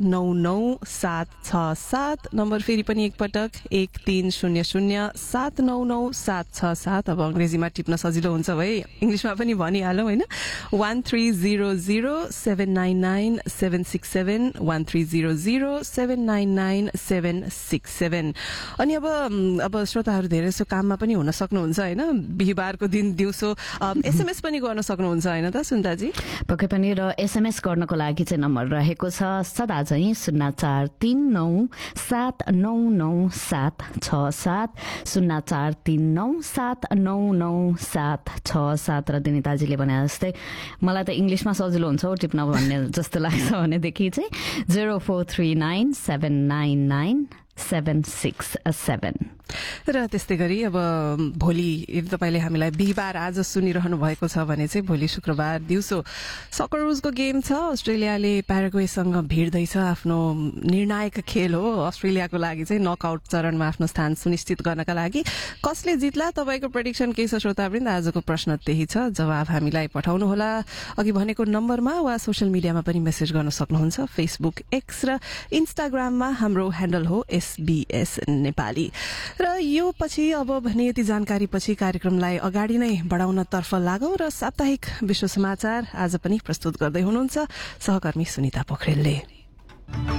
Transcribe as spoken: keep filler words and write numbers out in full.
नौ नौ सात छ सात नम्बर फेरि पनि एकपटक एक तीन शून्य शून्य सात नौ नौ सात छ सात अब अंग्रेजीमा टिप्न सजिलो हुन्छ भए इंग्लिशमा पनि भनिहालौं हैन one three zero zero seven nine nine seven six seven one three zero zero seven nine nine seven six seven अनि अब अब श्रोताहरु धेरै सो काममा पनि हुन सक्नुहुन्छ हैन बिहीबारको दिन दिउँसो एसएमएस पनि गर्न सक्नुहुन्छ हैन त सुन्दाजी पक्कै पनि र एसएमएस गर्नको लागि चाहिँ नम्बर रहेको छ सदा चाहिँ शून्य चार तीन नौ सात नौ नौ सात छ सात शून्य चार तीन नौ सात नौ नौ सात छ सात र दिनिताजीले भने जस्तै मलाई त इंग्लिशमा सजिलो हुन्छ हो टिप्न भन्ने जस्तो लाग्छ भनेदेखि चाहिँ zero four three nine seven nine nine seven six seven र त्यस्तै गरी अब भोलि यदि तपाईले हामीलाई बिहीबार आज सुनिरहनु भएको छ भने चाहिँ भोलि शुक्रबार दिउँसो सकरुजको गेम छ अस्ट्रेलियाले प्याराग्वेसँग भिड्दैछ आफ्नो निर्णायक खेल हो अस्ट्रेलियाको लागि चाहिँ नकआउट चरणमा आफ्नो स्थान सुनिश्चित गर्नका लागि कसले जित्ला तपाईको प्रेडिक्सन के छ श्रोतावृन्द आजको प्रश्न त्यही छ जवाब हामीलाई पठाउनु होला अघि भनेको नम्बरमा वा सोशल मिडियामा पनि मेसेज गर्न सक्नुहुन्छ फेसबुक एक्स र इन्स्टाग्राममा हाम्रो ह्यान्डल हो एसबीएस नेपाली र यो पछि अब भने यति जानकारी पछि कार्यक्रमलाई अगाडि नै बढाउन तर्फ लागौं र साप्ताहिक विश्व समाचार आज पनि प्रस्तुत गर्दै हुनुहुन्छ सहकर्मी सुनिता पोखरेलले।